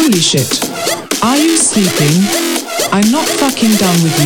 Holy shit. Are you sleeping? I'm not fucking done with